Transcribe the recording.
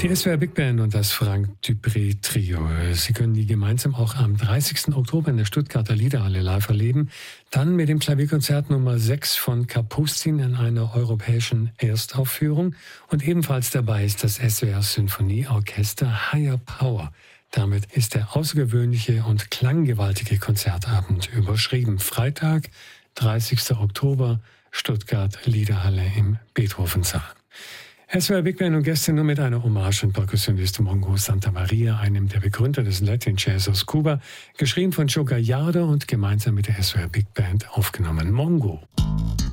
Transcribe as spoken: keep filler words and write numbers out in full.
Die S W R Big Band und das Frank Dupré Trio. Sie können die gemeinsam auch am dreißigsten Oktober in der Stuttgarter Liederhalle live erleben. Dann mit dem Klavierkonzert Nummer sechs von Kapustin in einer europäischen Erstaufführung. Und ebenfalls dabei ist das S W R Sinfonieorchester Higher Power. Damit ist der außergewöhnliche und klanggewaltige Konzertabend überschrieben. Freitag, dreißigsten Oktober, Stuttgart Liederhalle im Beethovensaal. S W R Big Band und Gäste nur mit einer Hommage an Perkussionist Mongo Santa Maria, einem der Begründer des Latin Jazz aus Kuba, geschrieben von Joe Gallardo und gemeinsam mit der S W R Big Band aufgenommen. Mongo.